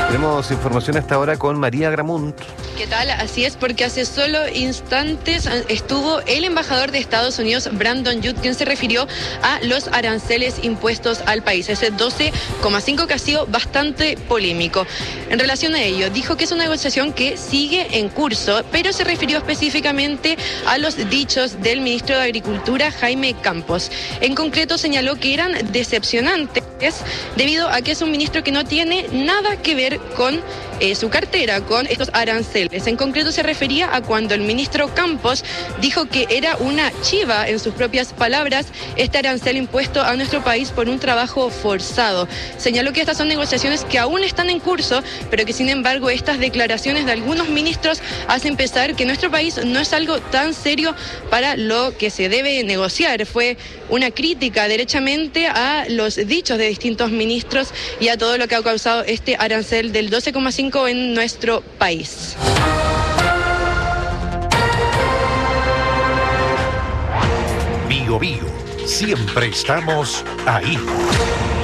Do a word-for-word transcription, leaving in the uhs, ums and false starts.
Tenemos información hasta ahora con María Gramunt. ¿Qué tal? Así es, porque hace solo instantes estuvo el embajador de Estados Unidos, Brandon Judd, quien se refirió a los aranceles impuestos al país, ese doce coma cinco que ha sido bastante polémico. En relación a ello, dijo que es una negociación que sigue en curso, pero se refirió específicamente a los dichos del ministro de Agricultura, Jaime Campos. En concreto, señaló que eran decepcionantes debido a que es un ministro que no tiene nada que ver con eh, su cartera, con estos aranceles. En concreto se refería a cuando el ministro Campos dijo que era una chiva, en sus propias palabras, este arancel impuesto a nuestro país por un trabajo forzado. Señaló que estas son negociaciones que aún están en curso, pero que sin embargo estas declaraciones de algunos ministros hacen pensar que nuestro país no es algo tan serio para lo que se debe negociar. Fue una crítica derechamente a los dichos de distintos ministros y a todo lo que ha causado este arancel del doce coma cinco en nuestro país. Bio Bio, siempre estamos ahí.